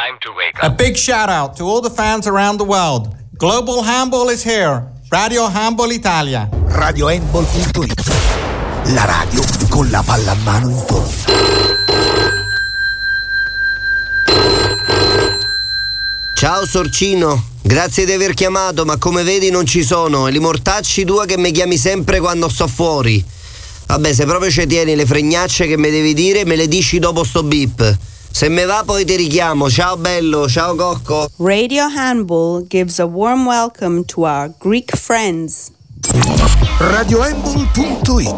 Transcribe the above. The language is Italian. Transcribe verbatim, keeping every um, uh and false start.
time to wake up. A big shout out to all the fans around the world. Global Handball is here. Radio Handball Italia. radio handball punto it. La radio con la palla a mano in torno. Ciao Sorcino, grazie di aver chiamato, ma come vedi non ci sono e li mortacci tua che mi chiami sempre quando sto fuori. Vabbè, se proprio ci tieni le fregnacce che mi devi dire, me le dici dopo sto beep. Se me va poi ti richiamo. Ciao bello, ciao Cocco. Radio Handball gives a warm welcome to our Greek friends. radio handball punto it.